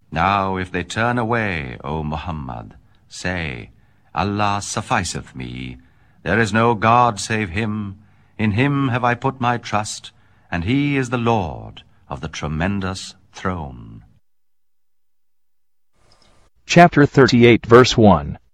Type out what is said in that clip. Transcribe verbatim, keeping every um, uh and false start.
Now if they turn away, O Muhammad, say, Allah sufficeth me. There is no God save Him. In Him have I put my trust, and He is the Lord of the tremendous throne. Chapter thirty-eight, verse one.